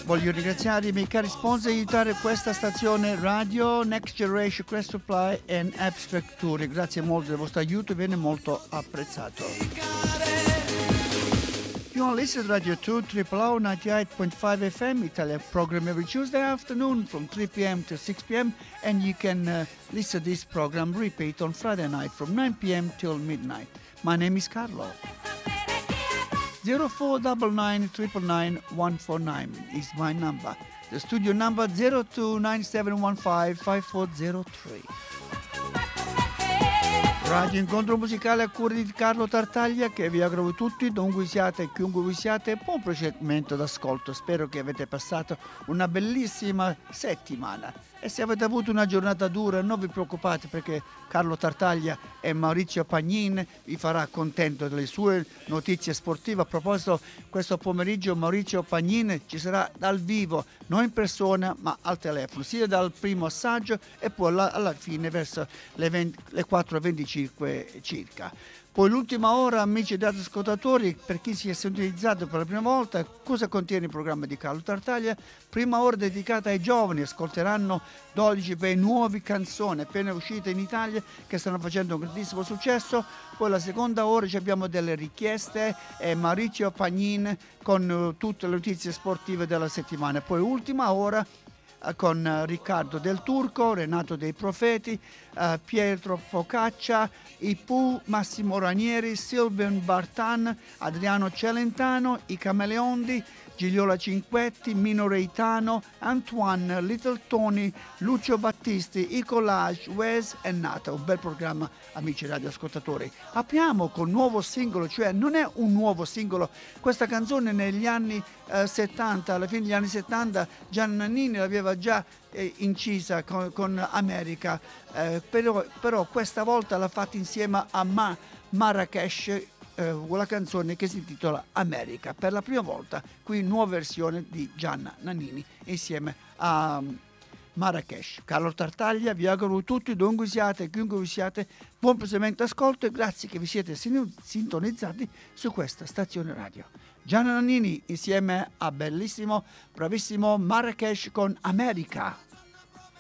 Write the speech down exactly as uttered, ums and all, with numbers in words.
Voglio ringraziare i miei cari sponsor e aiutare questa stazione radio, Next Generation Crest Supply e Abstract Tour. Grazie molto del vostro aiuto, viene molto apprezzato. You want to listen to Radio two, Triple O ninety-eight point five F M, Italian program every Tuesday afternoon from three p.m. to six p.m. And you can uh, listen to this program repeat on Friday night from nine p.m. till midnight. My name is Carlo. zero four nine nine, nine nine, one four nine is my number. The studio number zero two nine seven one five, five four zero three. Radio Incontro Musicale a cura di Carlo Tartaglia, che vi auguro tutti, dovunque siate e chiunque vi siate, buon procedimento d'ascolto. Spero che avete passato una bellissima settimana. E se avete avuto una giornata dura, non vi preoccupate, perché Carlo Tartaglia e Maurizio Pagnin vi farà contento delle sue notizie sportive. A proposito, questo pomeriggio Maurizio Pagnin ci sarà dal vivo, non in persona ma al telefono, sia dal primo assaggio e poi alla, alla fine verso le, venti, le quattro e venticinque circa. Poi l'ultima ora, amici ed ascoltatori, per chi si è sintonizzato per la prima volta, cosa contiene il programma di Carlo Tartaglia? Prima ora dedicata ai giovani, ascolteranno dodici bei nuove canzoni appena uscite in Italia che stanno facendo un grandissimo successo. Poi la seconda ora abbiamo delle richieste e Maurizio Pagnin con uh, tutte le notizie sportive della settimana. Poi ultima ora con Riccardo Del Turco, Renato Dei Profeti, uh, Pietro Focaccia, i Pooh, Massimo Ranieri, Silvian Bartan, Adriano Celentano, i Cameleondi, Gigliola Cinquetti, Mino Reitano, Antoine, Little Tony, Lucio Battisti, i Collage, Wes e Nata. Un bel programma, amici radioascoltatori. Apriamo con un nuovo singolo, cioè non è un nuovo singolo. Questa canzone negli anni eh, settanta, alla fine degli anni settanta, Gianna Nannini l'aveva già eh, incisa con, con America, eh, però, però questa volta l'ha fatta insieme a Ma, Marrakesh, Eh, la canzone che si intitola America, per la prima volta qui nuova versione di Gianna Nannini insieme a Marrakesh. Carlo Tartaglia vi auguro tutti, dovunque siate, chiunque vi siate, buon proseguimento ascolto e grazie che vi siete sintonizzati su questa stazione radio. Gianna Nannini insieme a bellissimo, bravissimo Marrakesh con America.